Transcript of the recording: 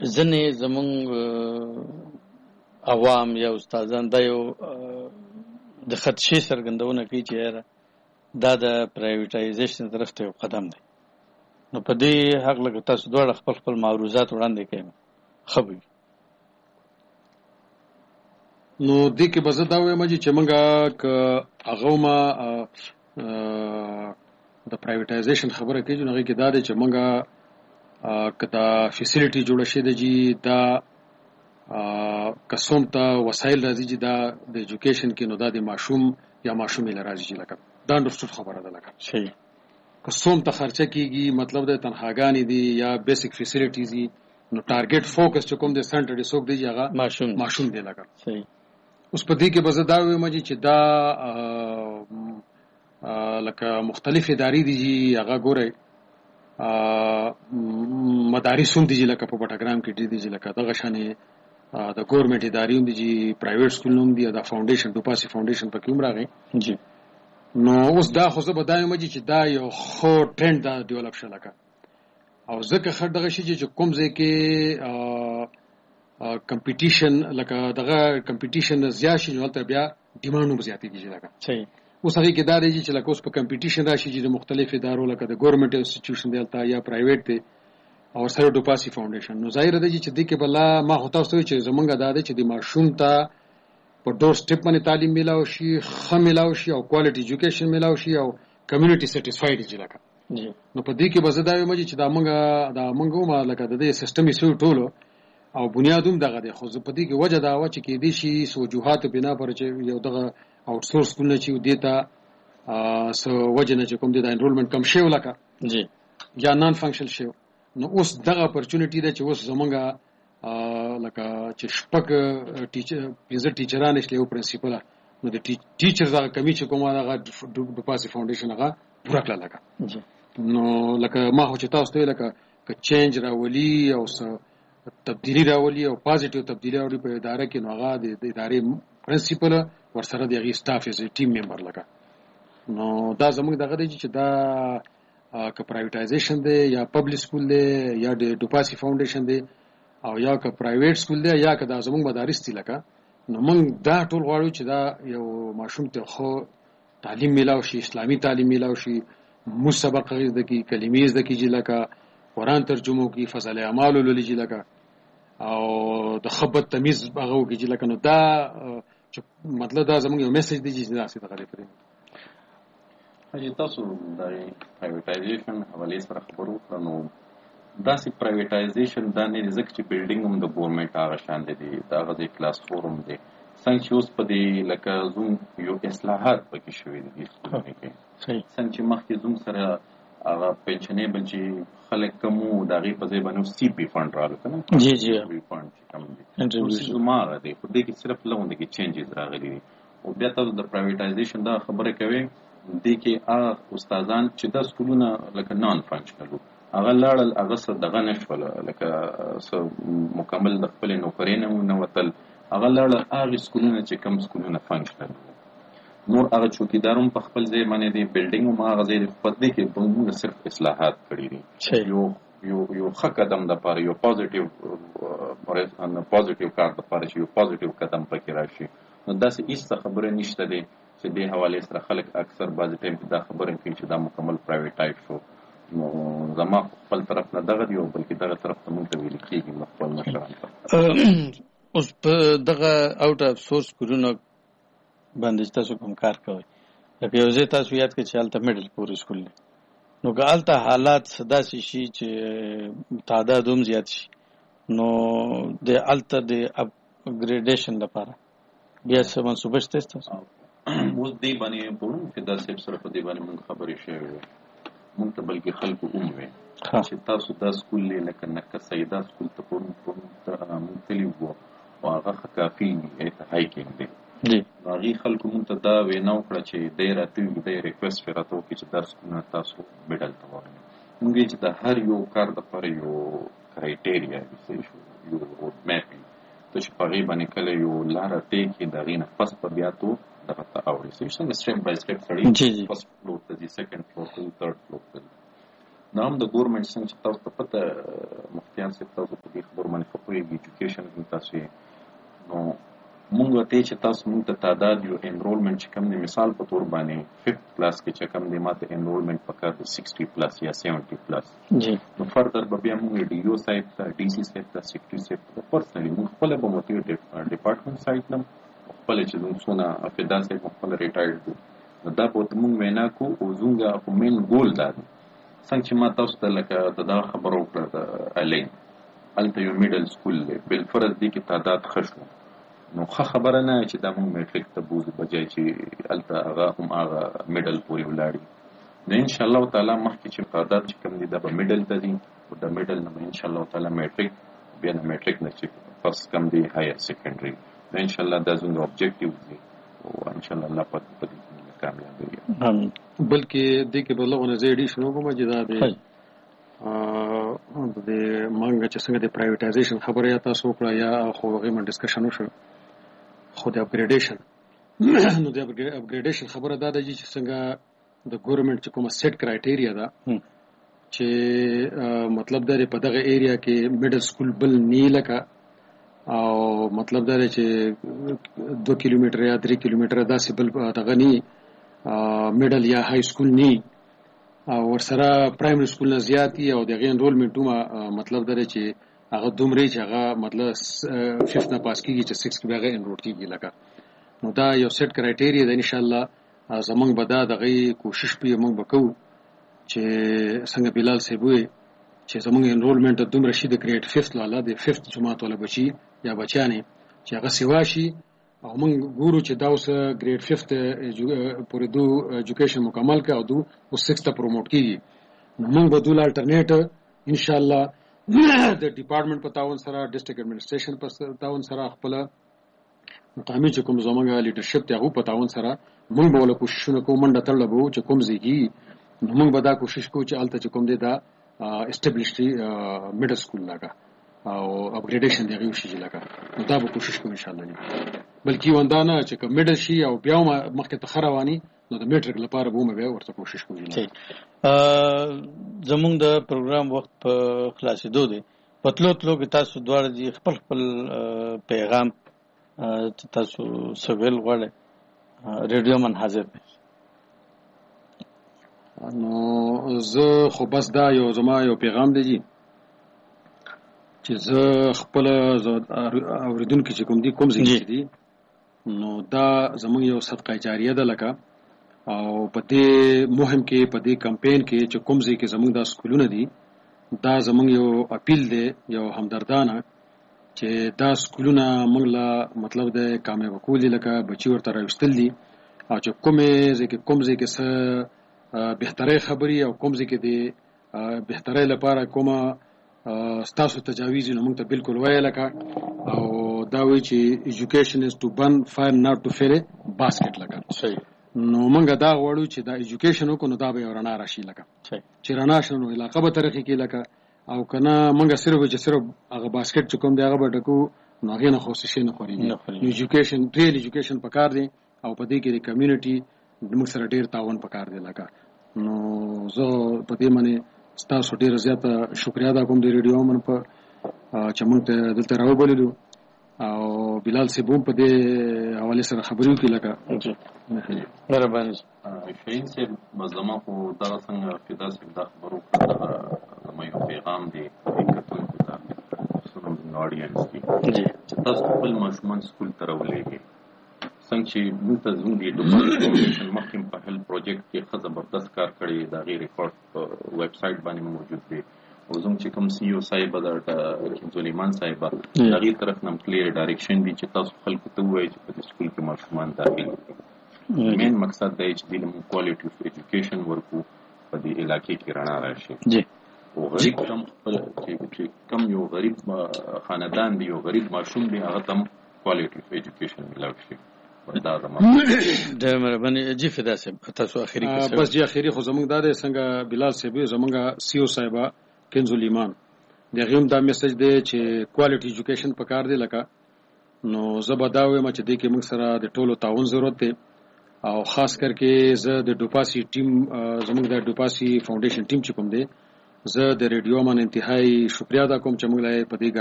ځنې زمونږ عوام یا استادان دا یو د خدشې څرګندونه کوي چې یاره دا د پرایویټایزیشن طرف ته یو قدم دی. نو په دې هکله که تاسو دواړه خپل خپل معروضات وړاندې کړئ نو ښه به وي. نو دې کې به زه دا وایم چې موږ که هغه ما د پرایویټایزیشن خبره کوي نو هغې کې دا دی چې موږ که دا فیسیلیټي جوړه شي ده چې دا که څوم ته وسایل راځي چې دا د ایجوکیشن کې نو دا د ماشوم یا ماشومې له راځي چې لکه دا انډرسټوډ خبره ده. لکه صحیح که څوم ته خرچه کېږي مطلب د تنخواګانې دي یا بیسک فیسیلیټیز دي نو ټارګټ فوکس چې کوم د سنټر دی څوک دی چې هغه ماشوم دی. لکه صحیح اوس په دې کې به زه دا وایم چې دا لکه مختلف ادارې دي چې هغه ګورئ مدارس هم دي چې لکه په بټګرام کې دي چې لکه دغه شانې د ګورنمنټ ادارې هم دي چې پرایویټ سکولونه هم دي دا فاونډیشن ډوپاسي فاونډیشن پکې هم راغی. جی نو اوس دا خو زه به دا وایم چې دا یو ښه ټرینډ دا ډیولپ شه لکه او ځکه ښه دغه شي چې کوم ځای کې کمپټیشن لکه دغه کمپټیشن زیات شي نو هلته بیا ډیمانډ هم زیاتېږي لکه صحیح. اوس هغې کې دا دی چې لکه اوس په کمپټیشن راشي چې د مختلفو ادارو لکه د ګورنمنټ انسټیټیوشن دی هلته یا پرایویټ دی او سره ډوپاسي فاونډیشن نو ظاهره دی چې دې کې به ما خو تاسو ته وایي چې زمونږ دا دی چې د ماشوم ته په ډور سټیپ باندې تعلیم میلاو شي ښه میلاو شي او کوالټي ایجوکیشن میلاو شي او کمیونټي سیټسفاید شي لکه نو په دې کې به زه دا وایم چې دا موږ هم لکه د دې سیسټم یې سوی ټولو او بنیاد هم دغه دی خو زه په دې کې وجه دا وه چې کېدای شي څه وجوهاتو بنا پر چې یو دغه آوټ سورس سکولونه چې دې ته څه وجه نه چې کوم دی د انرولمنټ کم شوی لکه جی یا نان فنکشن شوی نو اوس دغه اپرچونټي ده چې اوس زمونږ لکه چې شپږ پنځه ټیچران شته یو پرنسپل نو د ټیچرز هغه کمی چې کومه هغه ډوپاسي فاونډیشن هغه پوره کړه لکه نو لکه ما خو چې تاسو ته لکه که چینج راولي او تبدیلی راولي او پازیټیو تبدیلی راولي په اداره کې نو هغه د ادارې پرنسپل ورسره د هغې سټاف یې ټیم ممبر لکه نو دا زموږ دغه دی چې دا که پرایویټایزیشن دی یا پبلک سکول دی یا د ډوپاسي فاونډیشن دی او یا که پرایویټ سکول دی یا که دا زموږ مدارس دي لکه نو موږ دا ټول غواړو چې دا یو ماشوم ته خو تعلیم میلاو شي اسلامي تعلیم میلاو شي موږ سبق زده کړي کلمې زده کړي لکه قرآن ترجمه وکړي فضل اعمال ولولي چې لکه او د ښه بد تمیز هغه وکړي چې لکه نو دا مطلب دا زموږ یو میسج دی چې داسې دغه دی پرې تاسو د پرایویټایزیشن حوالې سره خبرو وکړه نو داسې پرایویټایزیشن دا نه دی ځکه چې بلډینګ هم د ګورنمنټ هغه شان دی د هغه د کلاس فور هم دی څنګه چې اوس په دې لکه زوم یو اصلاحات پکې شوي دي سکولونو کې څنګه چې مخکې زوم سره هغه پنشنیبل چې خلک کم وو د هغې په ځای باندې سی پي فنډ راغلو که نه جی جی پي فنډ چې کم دی هماغه دی خو دې کې صرف لغونده کې چینجز راغلي دي او بیا تاسو د پرایویټایزیشن دا خبره کوئ دې کې هغه استادان چې دا سکولونه لکه نان فنکشنل وو هغه لاړل هغه څه دغه نه شول لکه څه مکمل د خپلې نوکرۍ نه نه وتل هغه لاړل هغې سکولونه چې کم سکولونه فنکشنل نور هغه چوکیدار هم په خپل ځای باندې دی بلډینګ هم هغه ځای دی خو په دې کې موږ صرف اصلاحات کړي دي یو ښه قدم دپاره یو پازیټیو کار دپاره چې یو پازیټیو قدم پکې راشي نو داسې هېڅ خبره نشته دی چې دې حوالې سره خلک اکثر بعضې ټایم کې دا خبره کوي چې دا مکمل پرایویټایز شو نو زما خپل طرف نه دغه دی او بلکې دغه طرف ته موږ ته ویل کېږي خپل مشران ته اوس په دغه آوټ اف سورس سکولونو باندې تاسو کوم کار کوئ لکه یو ځای تاسو یاد کړئ چې هلته میډل پورې سکول دی نو که هلته حالات داسې شي چې تعداد هم زیات شي نو د هلته د اپګریډیشن لپاره بیا څه منصوبه شته ستاسو اوس دې باندې پوهوم چې دا صاحب سره په دې باندې موږ خبرې شوې وې موږ ته بلکې خلکو وموې چې تاسو دا سکول لکه نکه سیده سکول ته موږ تللي وو او هغه ښه کافي هایکینګ دی هغې خلکو موږ ته دا وینا وکړه چې دی راتلونکي دی ریکویسټ پرې راته وکړي چې دا سکولونه تاسو میډل ته واخلئ موږ چې د هر یو کار دپاره یو کرایټیریا یو روډ میپ ته چې په هغې باندې کله یو لاره طی کړي د هغې نه پس به بیا تو دغه ته اوړي څنګه سټیپ بای سټیپ سړی فرست فلور ته ځي سیکنډ فلور ته ځي تھرډ فلور ته ځي دا هم د ګورنمنټ څنګه چې تاسو ته پته مفتیان صاحب تاسو په دې خبرو باندې ښه پوهېږي ایجوکیشن کې تاسو یې نو مونږ ته چې تاسو مونږ ته تعداد یو انرولمنټ چې کوم دی مثال په تور باندې 5th کلاس کې چې کوم دی ماته انرولمنټ پکار دی 60 پلس یا 70 پلس جی نو فردر به بیا مونږ ډي او صاحب ته ډي سي صاحب ته سیکریټري صاحب ته پرسنلی مونږ خپل به موټیو ډپارټمنټ سایت نم خپل چې موږ څونه افدا صاحب خپل ریټایرډ دي دا په موږ وینا کو او زونګه په مین ګول دا څنګه چې ما تاسو ته لکه دا خبرو کړه د الین الته یو میډل سکول بل فرض دي کې تعداد خشو نو خبره نه چې دا موږ میټریک ته بوز بجای چې الته هغه هم هغه میډل پورې ولاړی نو ان شاء الله تعالی مخکې چې تعداد چې کوم دي دا به میډل ته دي او دا میډل نه ان شاء الله تعالی میټریک بیا نه میټریک نه چې فرست کم دي هایر سیکنډري ان شاء الله دا زموږ اوبجیکټیو دي او ان شاء الله الله پاک په دې کامیاب وي بلکې دې کې بل غو نه زیډي شنو کوم چې دا د مانګه چې څنګه د پرایویټایزیشن خبره یا تاسو کړه یا خو غوښمه ډسکشن وشو خو د اپګریډیشن نو د اپګریډیشن خبره دا ده چې څنګه د ګورنمنت چې کومه سیټ کرایټیریا ده چې مطلب دا په دغه ایریا کې میډل سکول بل نه لکه او مطلب دا چې 2 کیلومتر یا 3 کیلومتر داسې بل دغه نه میډل یا های سکول نه او ورسره پرایمری سکول نه زیاتی او دغه انرولمنټ مطلب دا چې هغه دومره چې هغه مطلب 5th نه پاس کیږي چې 6 کې هغه انرول کیږي لکه نو دا یو سیټ کرایټیریا ده ان شاء الله زمونږ به دا دغه کوشش به موږ وکړو چې څنګه بلال صاحب وي چې زمونږ انرولمنټ دومره شي د ګریډ 5th لاله د 5th جماعت ولا بچي یا بچانه چې هغه سیوا شي او موږ ګورو چې دا اوس ګریډ 5th پورې دو ایجوکیشن مکمل کړه او دو 6th ته پروموټ کیږي نو موږ به دول الټرنیټ ان شاء الله د ډپارټمنټ په تعاون سره ډسټرکټ ایڈمنسټریشن په تعاون سره خپل مقامي چې کوم زمونږ لیډرشپ ته هغه په تعاون سره موږ به له کوششونه کوو منډه تړل به چې کوم ځای نو موږ به دا کوشش کوو چې الته چې کوم دی دا اسټابلیشډ میډل سکول لګا او اپګریډیشن دی غوښشي لګا نو دا به کوشش کوو ان شاء الله بلکې وندانه چې کوم میډل شي او بیا مخکې ته خروانی نو د میټریک لپاره به موږ ورته کوشش کوو زمونږ د پروګرام وخت په خلاصېدو دی پتلو تلو کې تاسو دواړه دي خپل پیغام تاسو سویل غواړئ ریډیو من حاضر دی نو زه خو بس دا یو زما یو پیغام دی چې زه خپل اوریدونکو چې کوم دي کوم ځای دي نو دا زموږ یو صدقه جاریه ده لکه او په دې مهم کې په دې کمپاین کې چې کوم ځای کې زموږ د سکولونه دي دا زموږ یو اپیل دی یو همدردانه چې دا سکولونه موږ لا مطلب د کامیاب کولې لکه بچي ورته راوستل دي او چې کوم ځای کې څه بهتري خبري او کوم ځای کې د بهتري لپاره کومه ستاسو تجاویز نو موږ ته بالکل وایي لکه او دا وی چې ایجوکیشن از ټو برن فایر ناٹ ټو فیل باسکټ لکه صحیح نو موږ دا غواړو چې دا ایجوکیشن وکړو نو دا به رڼا راشي لکه چې رڼا شنو علاقه به ترقی کې لکه او کنه موږ صرف هغه باسکټ چې کوم دی هغه به ډکو نو هغه نه خو څه نه خوري ایجوکیشن ریل ایجوکیشن پکار دی او په دې کې د کمیونټي موږ سره ډیر تعاون پکار دی لکه نو زه په دې باندې ستاسو ډیر زیاته شکریا ادا کوم د ریډیو من په چې موږ ته دلته راوبللو او بلال سیبوم په دې حواله سره خبرې وکړي لکه مهرباني شاهین صاحب مزما خو دا څنګه فدا صاحب دا خبرو کړه زما یو پیغام دی کتونکو ته سنو اډینس کې چې تاسو خپل ماشومان سکول ته راولېږئ څنګه چې موږ ته زموږ د ډومینیشن مخکې په هل پروجیکټ کې ښه زبردست کار کړی دا غیر ریکارډ ویب سایټ باندې موجود دی او زموږ چې کوم سی او صاحب د سلیمان صاحب دا غیر طرف نم کلیر ډایرکشن دی چې تاسو خلکو ته وایي چې په سکول کې ماشومان داخل کړي مین مقصد دی چې د کوالټي اف ایجوکیشن ورکو په دې علاقې کې رڼا راشي جی او غریب چې کم یو غریب خاندان دی یو غریب ماشوم دی هغه تم کوالټي اف ایجوکیشن ملاوي شي ډېر مهرباني جی فدا صاحب تاسو اخري کې بس جی اخري خو زمونږ دا دی څنګه بلال صاحب زمونږ سی او صاحب کنزول ایمان دغه هم دا میسج دی چې کوالټي ایجوکیشن پکار دی لکه نو زبدا وایم چې د کې موږ سره د ټولو تعاون ضرورت دی او خاص کر کې زه د ډوپاسي ټیم زمونږ د ډوپاسي فاونډیشن ټیم چې کوم دی زه د ریډیو من انتهایی شکریا ادا کوم چې موږ له په دې